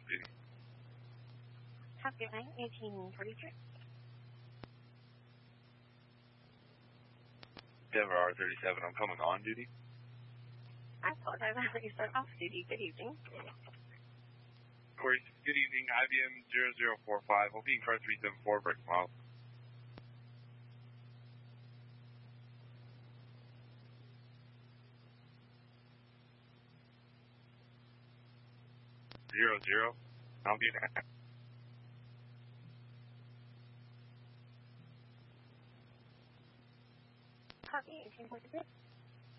duty. Copy 1843. Denver R37, I'm coming on duty. I apologize, I thought you said off duty. Good evening. Of course, good evening, IBM 0045, Alpine car 374, break mile. Zero, I'll be there. Copy 1843.